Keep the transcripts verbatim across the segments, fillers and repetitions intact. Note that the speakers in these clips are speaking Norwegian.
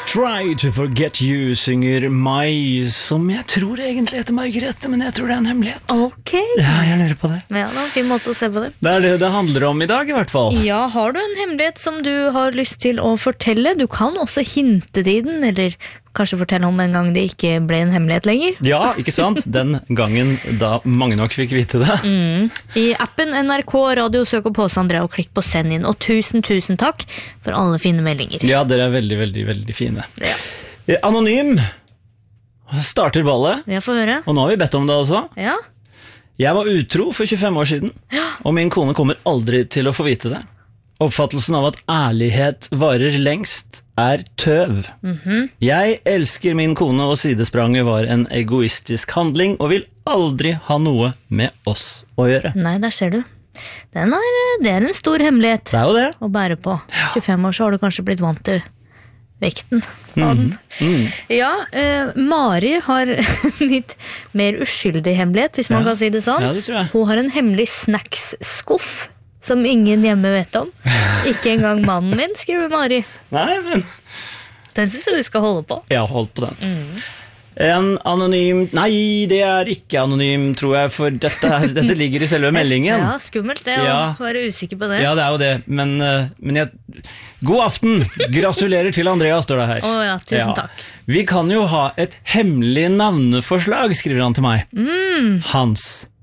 Try to forget you, synger Mai, som jeg tror egentlig heter Margrethe, men jeg tror det er en hemmelighet. Ok. Ja, jeg lurer på det. Ja, det var en fin måte å se på det. Det er det det handler om i dag, i hvert fall. Ja, har du en hemmelighet som du har lyst til å fortelle? Du kan også hinte til den, eller kanskje fortelle om en gang det ikke ble en hemmelighet lenger. Ja, ikke sant? Den gangen da mange nok fikk vite det. Mm. I appen N R K Radio søk opp Åse Andrea og klikk på send inn. Og tusen, tusen takk for alle fine meldinger. Ja, dere er veldig, veldig, veldig fine. Ja. Anonym starter ballet. Jeg får høre. Og nå har vi bedt om det også. Ja. Jeg var utro for tjuefem år siden, og min kone kommer aldri til å få vite det. Oppfattelsen av at ærlighet varer lengst er tøv. Mm-hmm. Jeg elsker min kone, og sidespranget var en egoistisk handling, og vil aldri ha noe med oss å gjøre. Nei, der ser du. Den er, det er en stor hemmelighet. Det er jo det. Å bære på. tjuefem år så har du kanskje blitt vant til vekten. Mm. Mm. Ja, eh, Mari har en litt mer uskyldig hemmelighet, hvis man Ja. kan si det sånn. Ja, det tror jeg. Hun har en hemmelig snacks-skuff som ingen hjemme vet om. Ikke engang mannen min, skriver Mari. Nei, men Den synes jeg du skal holde på. jeg har holdt på den. Mm. En anonym... Nei, det er ikke anonym, tror jeg, for dette, her, dette ligger i selve meldingen. Ja, skummelt det, Ja. å være usikker på det. Ja, det er jo det, men, eh, men jeg... God aften! Gratulerer til Andrea, står det her. Å ja, tusen takk. Vi kan jo ha et hemmelig navneforslag, skriver han til meg. Mm. Hans.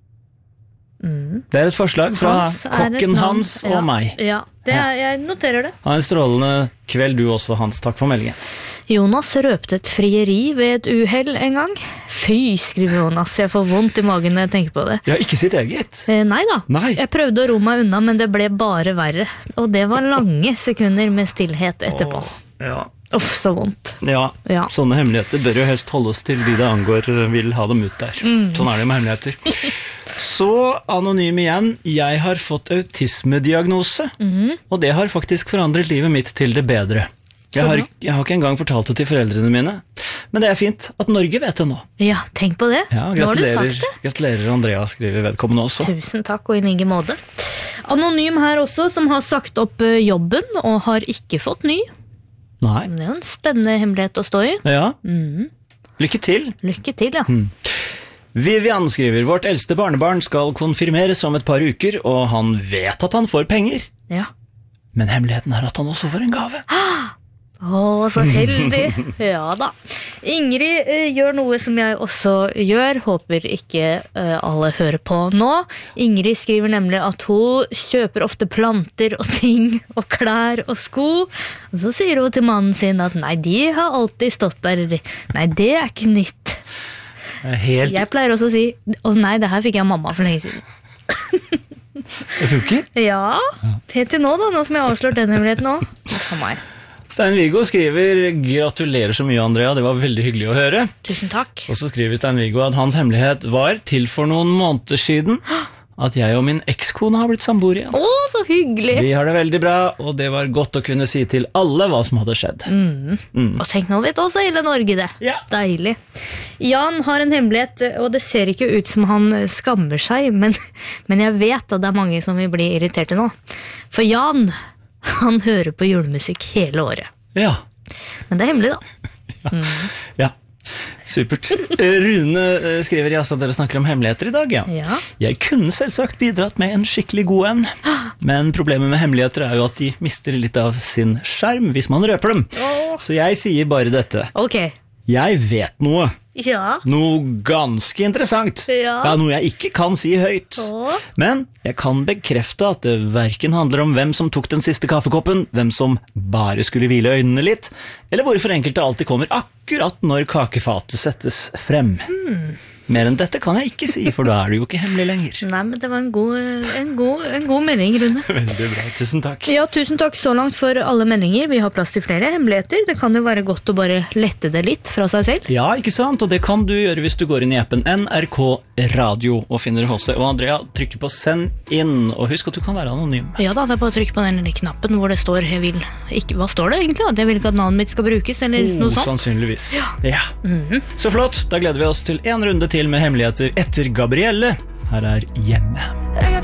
Mm. Det er et forslag fra Hans er et kokken navn. Hans og Ja. meg. Ja, det er, jeg noterer det. Ha en strålende kveld du også, Hans. Takk for meldingen. Jonas røpte et frieri ved et uhell en gang. Fy, skriver Jonas, jeg får vondt i magen når jeg tenker på det. Ja, ikke sitt eget. Eh, nei da, Nei. jeg prøvde å ro meg unna, men det ble bare verre. Og det var lange sekunder med stillhet etterpå. Ja. Uff, så vondt. Ja. Ja. Sånne hemmeligheter bør jo helst holdes til de det angår vil ha dem ut der. Mm. Sånn er det med hemmeligheter. Så anonym igjen. Jeg har fått autismediagnose, Mm. og det har faktisk forandret livet mitt til det bedre. Jeg Så har, bra. jeg har ikke engang fortalt det til foreldrene mine, men det er fint at Norge vet det nå. Ja, tenk på det. Ja, Nå har du gratulerer, sagt det. gratulerer Andrea, skriver vedkommende også. Tusen takk, og i like måte. Anonym her også, som har sagt opp eh, jobben og har ikke fått ny. Nei. Det er jo en spennende hemmelighet å stå i. Ja. Mhm. Lykke til. Lykke til, ja. Vivian skriver, vårt eldste barnebarn skal konfirmeres om et par uker, og han vet at han får penger. Ja. Men hemmeligheten er at han også får en gave. Å, så heldig. Ja da. Ingrid eh, gjør noe som jeg også gjør. Håper ikke eh, alle hører på nå. Ingrid skriver nemlig at hun kjøper ofte planter og ting og klær og sko. Og så sier hun til mannen sin at nei, de har alltid stått der. Nei, det er ikke nytt. Helt... Jeg pleier også å si å nei, det her fikk jeg av mamma for lenge siden. Det funker. Ja, helt til nå da, nå som jeg har avslørt den hemmeligheten nå. For meg. Stein Viggo skriver, gratulerer så mye Andrea, det var veldig hyggelig å høre. Tusen takk. Og så skriver Stein Viggo at hans hemmelighet var til for noen måneder siden at jeg og min ekskone har blitt samboer igjen. Å, så hyggelig. Vi har det veldig bra, og det var godt å kunne si til alle hva som hadde skjedd. Mm. Mm. Og tenk, nå vet også hele Norge det. Ja. Deilig. Jan har en hemmelighet, og det ser ikke ut som han skammer seg, men, men jeg vet at det er mange som vil bli irriterte nå. For Jan, han hører på julemusikk hele året. Ja. Men det er hemmelig da. Mm. Ja. Supert. Rune eh, skriver i altså at dere snakker om hemmeligheter i dag, ja. Ja. Jeg kunne selvsagt bidratt med en skikkelig god en, men problemet med hemmeligheter er jo at de mister litt av sin skjerm hvis man røper dem. Åh. Så jeg sier bare dette. Ok. Jeg vet noe. Ja. Noe ganske interessant. Ja. Ja, noe jeg ikke kan si høyt. Åh. Men jeg kan bekrefte at det hverken handler om hvem som tok den siste kaffekoppen, hvem som bare skulle hvile øynene litt, eller hvorfor enkelte alltid kommer akkurat når kakefatet settes frem. Hmm. Mer enn dette kan jeg ikke si, for da er det jo ikke hemmelig lenger. Nei, men det var en god, en god, en god melding, Rune. Veldig bra, tusen takk. Ja, tusen takk så langt for alle meldinger. Vi har plass til flere hemmeligheter. Det kan jo være godt å bare lette det litt fra seg selv. Ja, ikke sant? Og det kan du gjøre hvis du går inn i appen N R K Radio og finner H C og Andrea. Trykker på send inn, og husk at du kan være anonym. Ja da, det er bare å trykke på den lille knappen hvor det står jeg vil ikke, hva står det egentlig? At jeg vil ikke at navnet mitt skal brukes, eller noe Oh, sånt? sannsynligvis. Ja. Ja. Mhm. Så flott, da gleder vi oss til en runde til med hemmeligheter etter Gabrielle. Her er Hjemme.